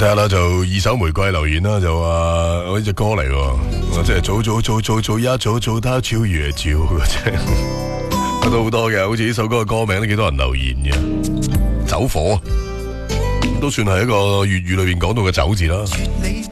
睇下啦，就二手玫瑰留言啦，就話我呢隻歌嚟喎，即係早一早他超越照嘅啫，都好多嘅，好似呢首歌嘅歌名都幾多人留言嘅，走火都算係一個粵語裏邊講到嘅走字啦。